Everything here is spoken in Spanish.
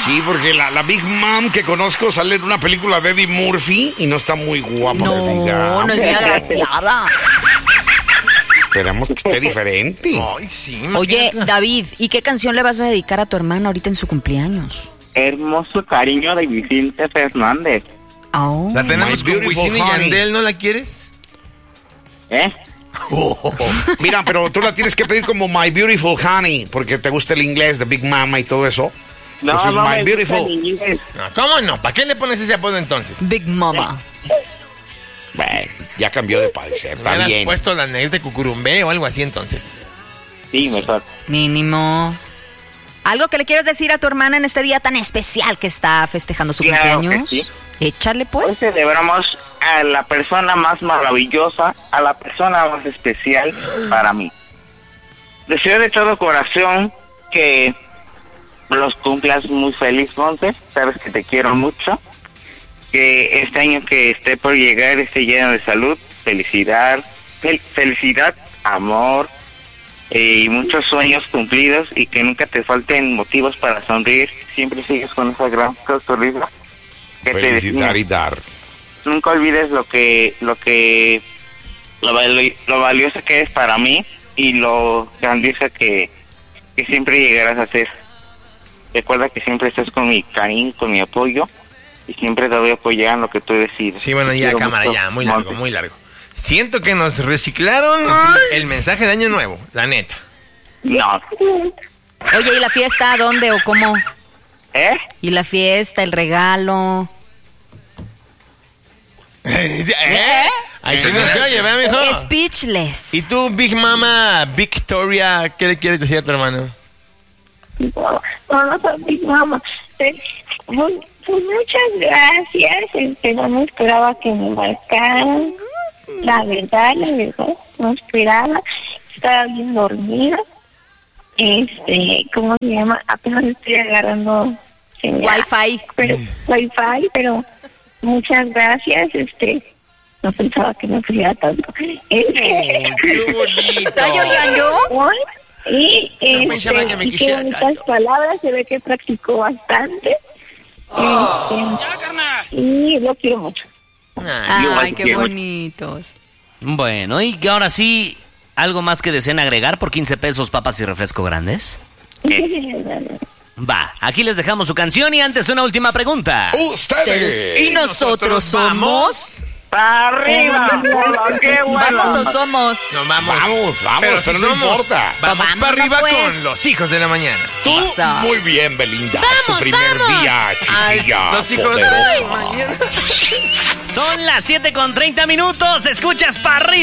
Sí, porque la Big Mom que conozco sale en una película de Eddie Murphy y no está muy guapa. No es muy agraciada. Esperamos que esté diferente. Ay, sí. Oye, David, ¿y qué canción le vas a dedicar a tu hermana ahorita en su cumpleaños? Hermoso cariño de Vicente Fernández. Oh. La tenemos My con Beautiful Wisin y Honey. Yandel, ¿no la quieres? Mira, pero tú la tienes que pedir como My Beautiful Honey, porque te gusta el inglés de Big Mama y todo eso. No, Entonces, no My me Beautiful. gusta el inglés. No, ¿cómo no? ¿Para qué le pones ese apodo entonces? Big Mama. Bueno, ya cambió de parecer, ¿Le está hubieras bien. puesto la negrita de Cucurumbé o algo así entonces? Sí, mejor. Mínimo. ¿Algo que le quieras decir a tu hermana en este día tan especial que está festejando su Claro que cumpleaños? sí. Échale Hoy pues. celebramos a la persona más maravillosa, a la persona más especial para mí. Deseo de todo corazón que los cumplas muy feliz, Monte. Sabes que te quiero mucho. Que este año que esté por llegar esté lleno de salud, felicidad, amor y muchos sueños cumplidos y que nunca te falten motivos para sonreír. Siempre sigues con esa gran sonrisa que te Felicitar define. y dar. Nunca olvides lo valioso que es para mí y lo grandiosa que siempre llegarás a ser. Recuerda que siempre estás con mi cariño, con mi apoyo y siempre te voy a apoyar en lo que tú decides. Sí, bueno, Te ya, quiero cámara, mucho, ya, muy largo, Monte. muy largo. Siento que nos reciclaron el mensaje de Año Nuevo, la neta. No. Oye, ¿y la fiesta dónde o cómo? ¿Y la fiesta, el regalo? Ahí sí no se oye, ¿verdad, mijo? Speechless. ¿Y tú, Big Mama Victoria, qué le quieres decir a tu hermano? No soy Big Mama. Pues muchas gracias. No esperaba que me marcaran. La verdad, no esperaba. Estaba bien dormida. ¿Cómo se llama? Apenas estoy agarrando señal. Wi-Fi, pero muchas gracias. No pensaba que me pudiera tanto. ¡Qué bonito! ¿Está llorando? Y No pensaba que me qué quisiera bonitas tanto. palabras, se ve que practicó bastante. Y lo quiero mucho. Ay, qué bonitos. Bueno, y que ahora sí, ¿algo más que deseen agregar por 15 pesos papas y refresco grandes? Va, aquí les dejamos su canción y antes una última pregunta. Ustedes. ¿Y nosotros somos? ¡Para arriba! ¡Qué bueno! ¿Vamos o somos? No, vamos. Pero si no somos, importa. Vamos Vámonos, para arriba pues. con los hijos de la mañana. Tú, Pasa. muy bien, Belinda. Es tu primer día, chiquilla Los hijos de la poderosa. mañana. Son las 7:30. Escuchas para arriba.